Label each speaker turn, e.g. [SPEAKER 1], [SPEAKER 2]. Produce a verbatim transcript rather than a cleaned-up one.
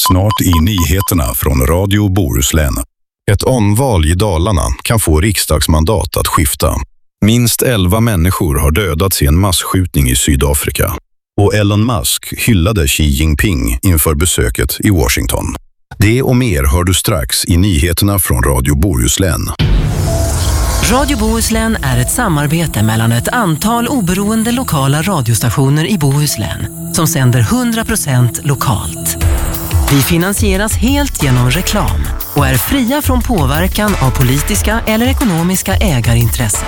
[SPEAKER 1] Snart i nyheterna från Radio Bohuslän. Ett omval i Dalarna kan få riksdagsmandat att skifta. Minst elva människor har dödats i en massskjutning i Sydafrika. Och Elon Musk hyllade Xi Jinping inför besöket i Washington. Det och mer hör du strax i nyheterna från Radio Bohuslän.
[SPEAKER 2] Radio Bohuslän är ett samarbete mellan ett antal oberoende lokala radiostationer i Bohuslän som sänder hundra procent lokalt. Vi finansieras helt genom reklam och är fria från påverkan av politiska eller ekonomiska ägarintressen.